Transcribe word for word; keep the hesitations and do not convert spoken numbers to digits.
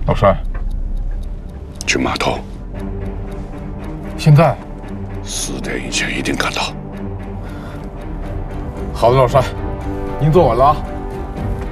老帅， 去码头。 现在？ 十点以前一定赶到。 好的，老帅，您坐稳了啊。